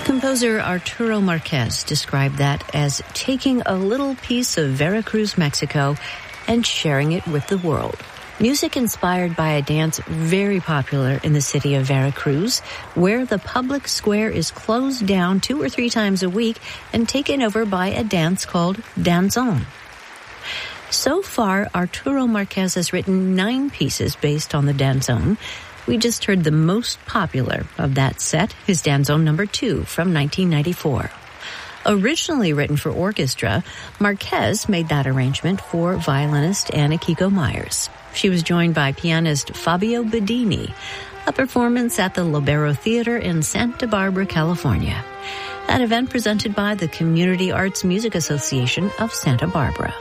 Composer Arturo Marquez described that as taking a little piece of Veracruz, Mexico, and sharing it with the world. Music inspired by a dance very popular in the city of Veracruz, where the public square is closed down 2 or 3 times a week and taken over by a dance called danzón. So far, Arturo Marquez has written 9 pieces based on the danzón. We just heard the most popular of that set, his danzón number 2 from 1994. Originally written for orchestra, Marquez made that arrangement for violinist Anna Kiko Myers. She was joined by pianist Fabio Bedini, a performance at the Libero Theater in Santa Barbara, California. An event presented by the Community Arts Music Association of Santa Barbara.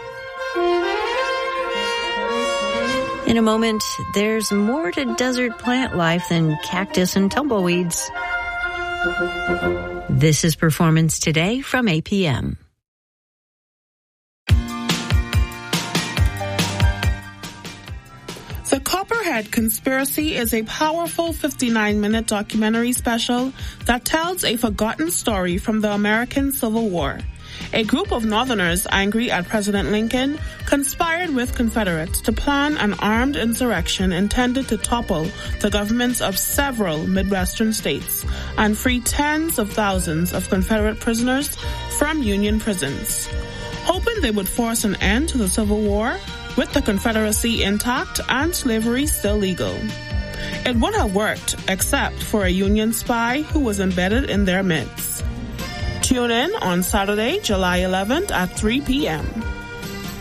In a moment, there's more to desert plant life than cactus and tumbleweeds. This is Performance Today from APM. The Copperhead Conspiracy is a powerful 59-minute documentary special that tells a forgotten story from the American Civil War. A group of Northerners angry at President Lincoln conspired with Confederates to plan an armed insurrection intended to topple the governments of several Midwestern states and free tens of thousands of Confederate prisoners from Union prisons. Hoping they would force an end to the Civil War, with the Confederacy intact and slavery still legal. It would have worked, except for a Union spy who was embedded in their midst. Tune in on Saturday, July 11th at 3 p.m.